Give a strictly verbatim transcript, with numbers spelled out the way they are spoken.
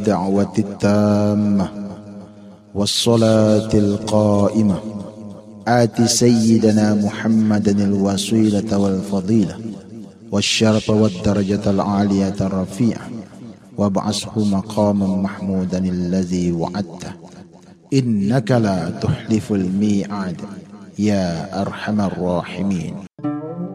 الدعوة التامة والصلاة القائمة آت سيدنا محمدا الوسيلة والفضيلة والشرف والدرجة العالية الرفيعة وابعثه مقاما محمودا الذي وعدته إنك لا تخلف الميعاد يا أرحم الراحمين.